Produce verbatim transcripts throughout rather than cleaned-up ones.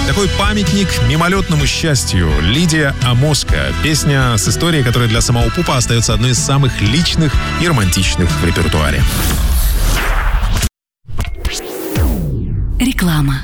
Такой памятник мимолетному счастью. Лидия Амоска. Песня с историей, которая для самого Пупа остается одной из самых личных и романтичных в репертуаре. Реклама.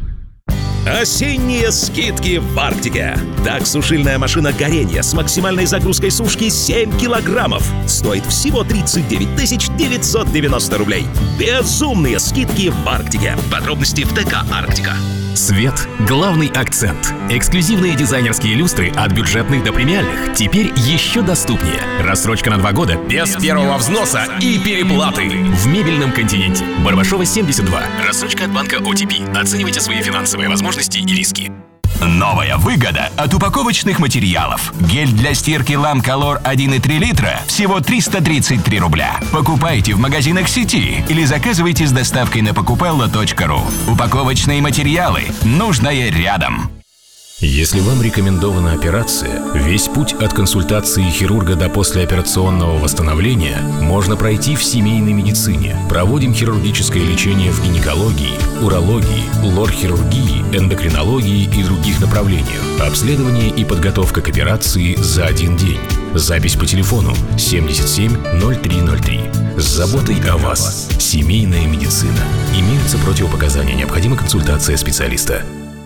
Осенние скидки в Арктике. Так, сушильная машина горения с максимальной загрузкой сушки семь килограммов стоит всего тридцать девять тысяч девятьсот девяносто рублей. Безумные скидки в Арктике. Подробности в ТК «Арктика». Свет – главный акцент. Эксклюзивные дизайнерские люстры от бюджетных до премиальных теперь еще доступнее. Рассрочка на два года без первого взноса и переплаты. В мебельном континенте. Барбашова, семьдесят два. Рассрочка от банка о ти пи. Оценивайте свои финансовые возможности и риски. Новая выгода от упаковочных материалов. Гель для стирки Ламколор один и три литра всего триста тридцать три рубля. Покупайте в магазинах сети или заказывайте с доставкой на покупелло точка ру. Упаковочные материалы. Нужное рядом. Если вам рекомендована операция, весь путь от консультации хирурга до послеоперационного восстановления можно пройти в семейной медицине. Проводим хирургическое лечение в гинекологии, урологии, лор-хирургии, эндокринологии и других направлениях. Обследование и подготовка к операции за один день. Запись по телефону семьдесят семь ноль три ноль три. С заботой о вас. Семейная медицина. Имеются противопоказания. Необходима консультация специалиста.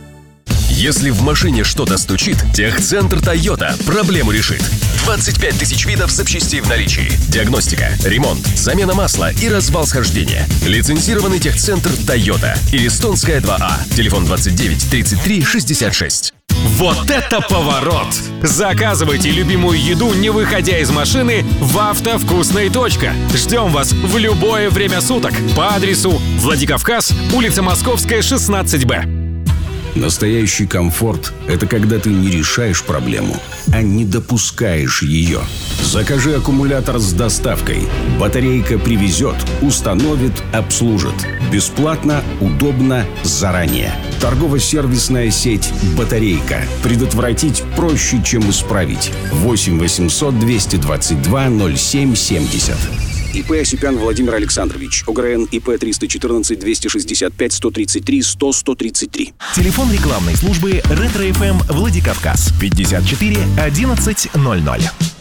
Если в машине что-то стучит, Техцентр Тойота проблему решит. двадцать пять тысяч видов запчастей в наличии. Диагностика, ремонт, замена масла и развал схождения. Лицензированный Техцентр Тойота. Иристонская два А. Телефон двадцать девять тридцать три шестьдесят шесть. Вот это поворот! Заказывайте любимую еду, не выходя из машины, в «Автовкусной. Точка». Ждем вас в любое время суток по адресу Владикавказ, улица Московская, шестнадцать Б. Настоящий комфорт – это когда ты не решаешь проблему, а не допускаешь ее. Закажи аккумулятор с доставкой. Батарейка привезет, установит, обслужит. Бесплатно, удобно, заранее. Торгово-сервисная сеть «Батарейка». Предотвратить проще, чем исправить. восемь восемьсот двести двадцать два ноль семь семьдесят. ИП Осипян Владимир Александрович. ОГРН ИП триста четырнадцать двести шестьдесят пять сто тридцать три сто сто тридцать три. Телефон рекламной службы «Ретро-эф эм Владикавказ» пятьдесят четыре одиннадцать ноль ноль.